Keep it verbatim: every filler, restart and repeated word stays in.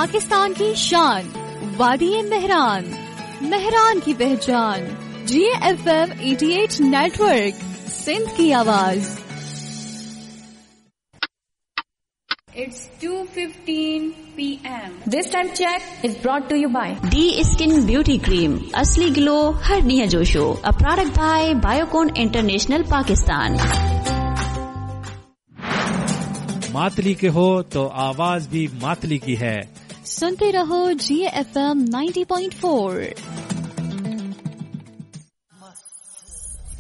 पाकिस्तान की शान, वादी मेहरान, मेहरान की पहचान, जी एफ एम अठासी नेटवर्क, सिंध की आवाज। It's two fifteen p m This time check is brought to you by D Skin Beauty Cream, असली ग्लो हर निया जोशो, a product by Biocon International Pakistan। Matali के हो तो आवाज भी मातली की है। सुनते रहो जी F M ninety point four.